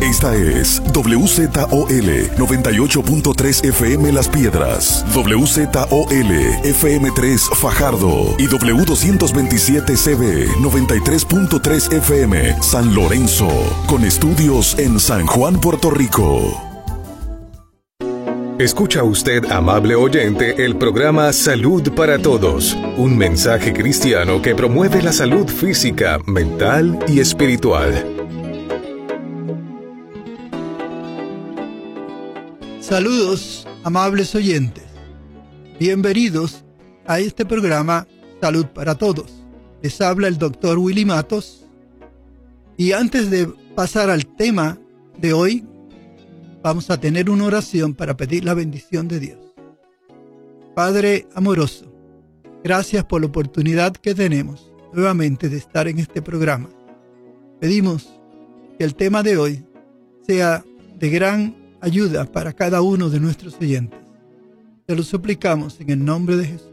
Esta es WZOL 98.3 FM Las Piedras, WZOL FM3 Fajardo y W227CB 93.3 FM San Lorenzo, con estudios en San Juan, Puerto Rico. Escucha usted, amable oyente, el programa Salud para Todos, un mensaje cristiano que promueve la salud física, mental y espiritual. Saludos, amables oyentes. Bienvenidos a este programa Salud para Todos. Les habla el Dr. Willy Matos. Y antes de pasar al tema de hoy, vamos a tener una oración para pedir la bendición de Dios. Padre amoroso, gracias por la oportunidad que tenemos nuevamente de estar en este programa. Pedimos que el tema de hoy sea de gran ayuda para cada uno de nuestros oyentes. Te lo suplicamos en el nombre de Jesús.